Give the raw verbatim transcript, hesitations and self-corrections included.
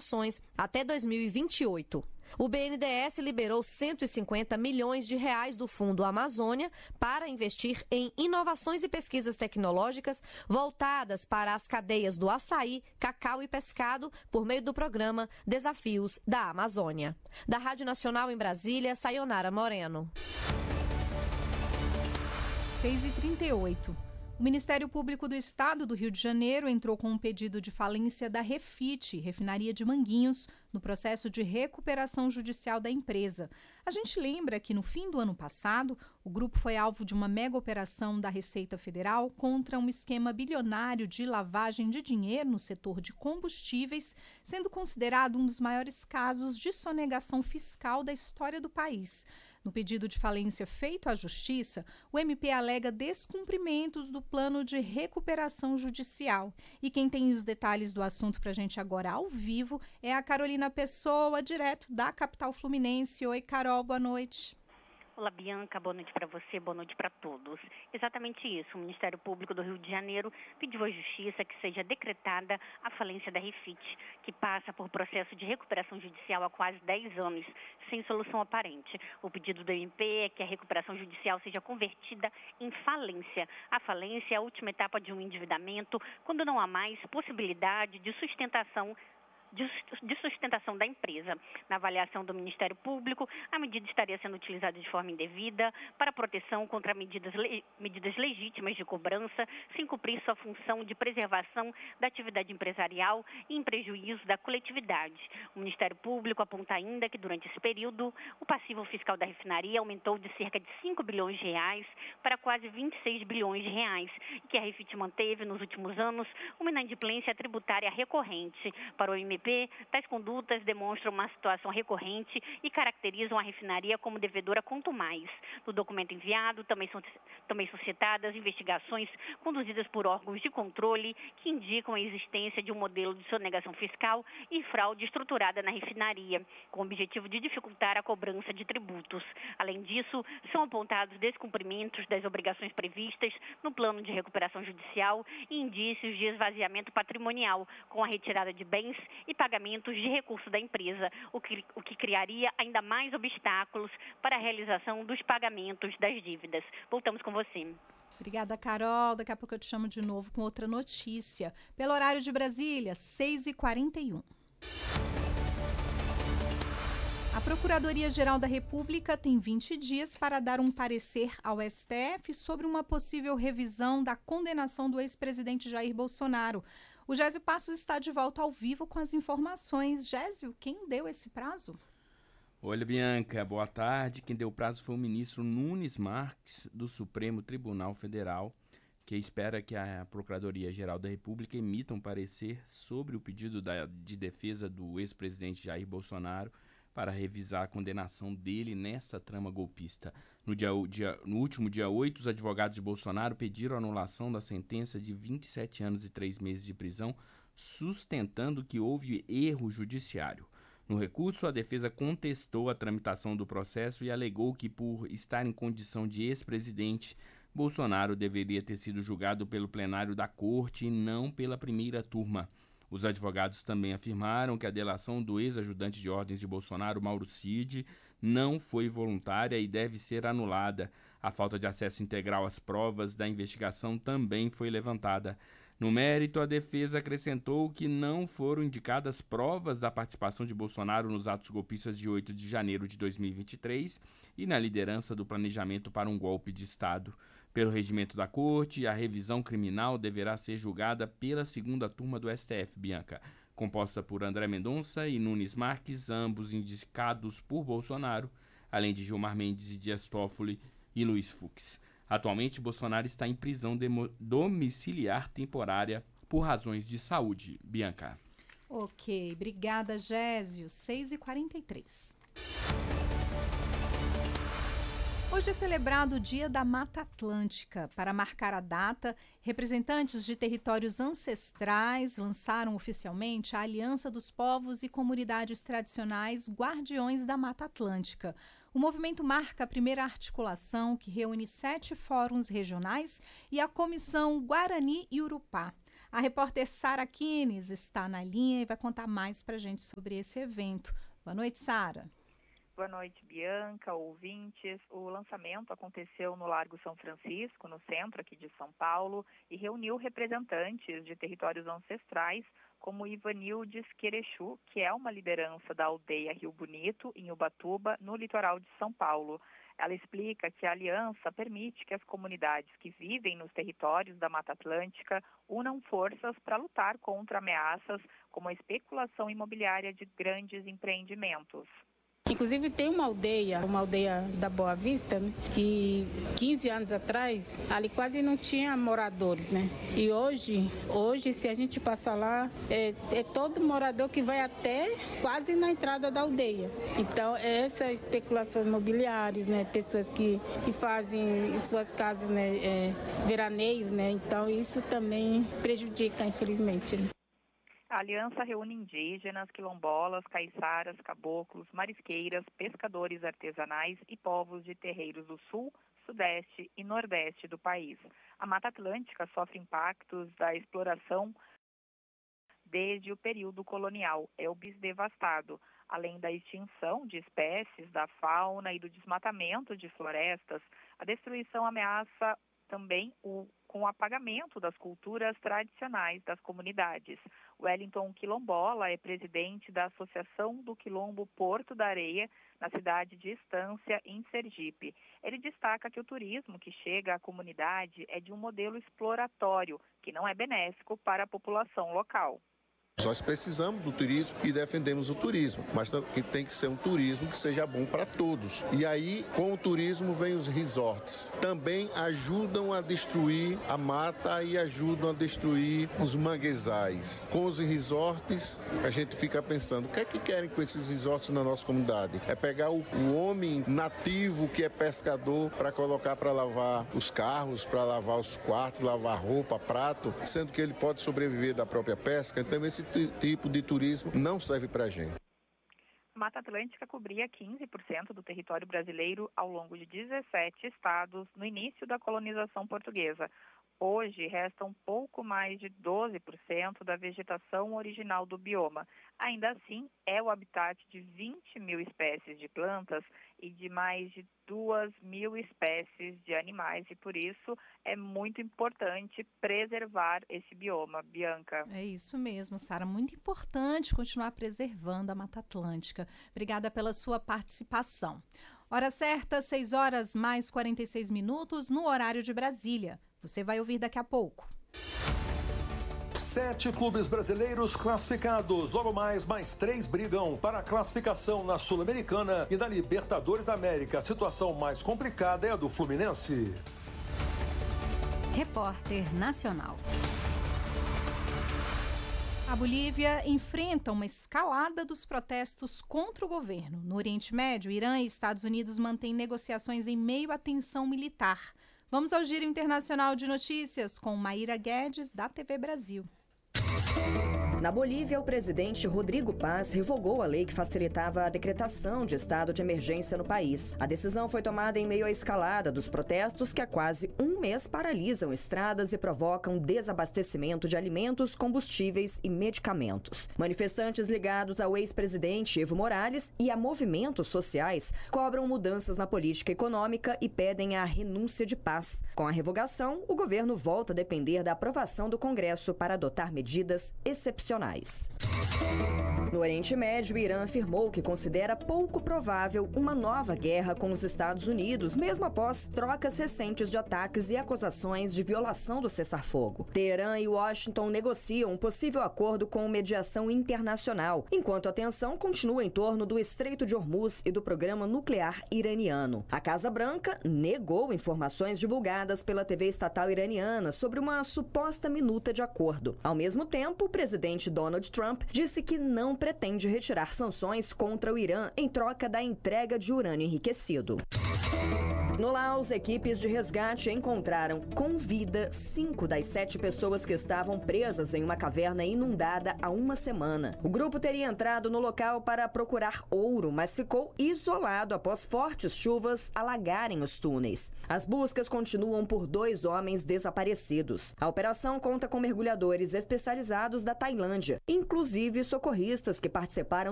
inovações até dois mil e vinte e oito. O B N D E S liberou cento e cinquenta milhões de reais do Fundo Amazônia para investir em inovações e pesquisas tecnológicas voltadas para as cadeias do açaí, cacau e pescado por meio do programa Desafios da Amazônia. Da Rádio Nacional em Brasília, Sayonara Moreno. seis e trinta e oito. O Ministério Público do Estado do Rio de Janeiro entrou com um pedido de falência da Refit, refinaria de Manguinhos, no processo de recuperação judicial da empresa. A gente lembra que no fim do ano passado, o grupo foi alvo de uma mega operação da Receita Federal contra um esquema bilionário de lavagem de dinheiro no setor de combustíveis, sendo considerado um dos maiores casos de sonegação fiscal da história do país. No pedido de falência feito à Justiça, o M P alega descumprimentos do plano de recuperação judicial. E quem tem os detalhes do assunto para a gente agora ao vivo é a Carolina Pessoa, direto da capital fluminense. Oi, Carol, boa noite. Olá, Bianca, boa noite para você, boa noite para todos. Exatamente isso, o Ministério Público do Rio de Janeiro pediu à Justiça que seja decretada a falência da Refit, que passa por processo de recuperação judicial há quase dez anos, sem solução aparente. O pedido do M P é que a recuperação judicial seja convertida em falência. A falência é a última etapa de um endividamento, quando não há mais possibilidade de sustentação de sustentação da empresa. Na avaliação do Ministério Público, a medida estaria sendo utilizada de forma indevida para proteção contra medidas, le- medidas legítimas de cobrança, sem cumprir sua função de preservação da atividade empresarial e em prejuízo da coletividade. O Ministério Público aponta ainda que, durante esse período, o passivo fiscal da refinaria aumentou de cerca de cinco bilhões de reais para quase vinte e seis bilhões de reais, e que a Refit manteve, nos últimos anos, uma inadimplência tributária recorrente. Para o M P, tais condutas demonstram uma situação recorrente e caracterizam a refinaria como devedora quanto mais. No documento enviado, também são, também são citadas investigações conduzidas por órgãos de controle que indicam a existência de um modelo de sonegação fiscal e fraude estruturada na refinaria, com o objetivo de dificultar a cobrança de tributos. Além disso, são apontados descumprimentos das obrigações previstas no plano de recuperação judicial e indícios de esvaziamento patrimonial, com a retirada de bens e pagamentos de recurso da empresa, o que, o que criaria ainda mais obstáculos para a realização dos pagamentos das dívidas. Voltamos com você. Obrigada, Carol. Daqui a pouco eu te chamo de novo com outra notícia. Pelo horário de Brasília, seis e quarenta e um. A Procuradoria-Geral da República tem vinte dias para dar um parecer ao S T F sobre uma possível revisão da condenação do ex-presidente Jair Bolsonaro. O Gésio Passos está de volta ao vivo com as informações. Gésio, quem deu esse prazo? Olha, Bianca, boa tarde. Quem deu o prazo foi o ministro Nunes Marques, do Supremo Tribunal Federal, que espera que a Procuradoria-Geral da República emita um parecer sobre o pedido da, de defesa do ex-presidente Jair Bolsonaro para revisar a condenação dele nessa trama golpista. No, dia, dia, no último dia oito, os advogados de Bolsonaro pediram a anulação da sentença de vinte e sete anos e três meses de prisão, sustentando que houve erro judiciário. No recurso, a defesa contestou a tramitação do processo e alegou que, por estar em condição de ex-presidente, Bolsonaro deveria ter sido julgado pelo plenário da corte e não pela primeira turma. Os advogados também afirmaram que a delação do ex-ajudante de ordens de Bolsonaro, Mauro Cid, não foi voluntária e deve ser anulada. A falta de acesso integral às provas da investigação também foi levantada. No mérito, a defesa acrescentou que não foram indicadas provas da participação de Bolsonaro nos atos golpistas de oito de janeiro de dois mil e vinte e três e na liderança do planejamento para um golpe de Estado. Pelo regimento da Corte, a revisão criminal deverá ser julgada pela segunda turma do S T F, Bianca, composta por André Mendonça e Nunes Marques, ambos indicados por Bolsonaro, além de Gilmar Mendes e Dias Toffoli e Luiz Fux. Atualmente, Bolsonaro está em prisão demo- domiciliar temporária por razões de saúde. Bianca. Ok, obrigada, Gésio. seis e quarenta e três. Hoje é celebrado o Dia da Mata Atlântica. Para marcar a data, representantes de territórios ancestrais lançaram oficialmente a Aliança dos Povos e Comunidades Tradicionais Guardiões da Mata Atlântica. O movimento marca a primeira articulação que reúne sete fóruns regionais e a Comissão Guarani e Urupá. A repórter Sara Kines está na linha e vai contar mais para a gente sobre esse evento. Boa noite, Sara. Boa noite, Bianca, ouvintes. O lançamento aconteceu no Largo São Francisco, no centro aqui de São Paulo, e reuniu representantes de territórios ancestrais, como Ivanildes Querechu, que é uma liderança da aldeia Rio Bonito, em Ubatuba, no litoral de São Paulo. Ela explica que a aliança permite que as comunidades que vivem nos territórios da Mata Atlântica unam forças para lutar contra ameaças como a especulação imobiliária de grandes empreendimentos. Inclusive tem uma aldeia, uma aldeia da Boa Vista, né, que quinze anos atrás, ali quase não tinha moradores, né? E hoje, hoje se a gente passar lá, é, é todo morador que vai até quase na entrada da aldeia. Então, essa especulação imobiliária, né? Pessoas que, que fazem suas casas, né, é, veraneios, né? Então, isso também prejudica, infelizmente, né? A aliança reúne indígenas, quilombolas, caiçaras, caboclos, marisqueiras, pescadores artesanais e povos de terreiros do sul, sudeste e nordeste do país. A Mata Atlântica sofre impactos da exploração desde o período colonial. É o bis devastado. Além da extinção de espécies, da fauna e do desmatamento de florestas, a destruição ameaça também o, com o apagamento das culturas tradicionais das comunidades. Wellington Quilombola é presidente da Associação do Quilombo Porto da Areia, na cidade de Estância, em Sergipe. Ele destaca que o turismo que chega à comunidade é de um modelo exploratório, que não é benéfico para a população local. Nós precisamos do turismo e defendemos o turismo, mas que tem que ser um turismo que seja bom para todos. E aí, com o turismo, vem os resorts. Também ajudam a destruir a mata e ajudam a destruir os manguezais. Com os resorts, a gente fica pensando, o que é que querem com esses resorts na nossa comunidade? É pegar o, o homem nativo que é pescador para colocar para lavar os carros, para lavar os quartos, lavar roupa, prato, sendo que ele pode sobreviver da própria pesca. Então, esse tipo de turismo não serve para a gente. A Mata Atlântica cobria quinze por cento do território brasileiro ao longo de dezessete estados no início da colonização portuguesa. Hoje, resta um pouco mais de doze por cento da vegetação original do bioma. Ainda assim, é o habitat de vinte mil espécies de plantas e de mais de duas mil espécies de animais. E, por isso, é muito importante preservar esse bioma. Bianca. É isso mesmo, Sara. Muito importante continuar preservando a Mata Atlântica. Obrigada pela sua participação. Hora certa, seis horas mais quarenta e seis minutos, no horário de Brasília. Você vai ouvir daqui a pouco. Sete clubes brasileiros classificados. Logo mais, mais três brigam para a classificação na Sul-Americana e na Libertadores da América. A situação mais complicada é a do Fluminense. Repórter Nacional. A Bolívia enfrenta uma escalada dos protestos contra o governo. No Oriente Médio, Irã e Estados Unidos mantêm negociações em meio à tensão militar. Vamos ao Giro Internacional de Notícias com Maíra Guedes, da T V Brasil. Na Bolívia, o presidente Rodrigo Paz revogou a lei que facilitava a decretação de estado de emergência no país. A decisão foi tomada em meio à escalada dos protestos que há quase um mês paralisam estradas e provocam desabastecimento de alimentos, combustíveis e medicamentos. Manifestantes ligados ao ex-presidente Evo Morales e a movimentos sociais cobram mudanças na política econômica e pedem a renúncia de Paz. Com a revogação, o governo volta a depender da aprovação do Congresso para adotar medidas excepcionais. No Oriente Médio, o Irã afirmou que considera pouco provável uma nova guerra com os Estados Unidos, mesmo após trocas recentes de ataques e acusações de violação do cessar-fogo. Teherã e Washington negociam um possível acordo com mediação internacional, enquanto a tensão continua em torno do Estreito de Hormuz e do programa nuclear iraniano. A Casa Branca negou informações divulgadas pela T V estatal iraniana sobre uma suposta minuta de acordo. Ao mesmo tempo, o presidente Donald Trump disse disse que não pretende retirar sanções contra o Irã em troca da entrega de urânio enriquecido. No Laos, equipes de resgate encontraram com vida cinco das sete pessoas que estavam presas em uma caverna inundada há uma semana. O grupo teria entrado no local para procurar ouro, mas ficou isolado após fortes chuvas alagarem os túneis. As buscas continuam por dois homens desaparecidos. A operação conta com mergulhadores especializados da Tailândia, inclusive socorristas que participaram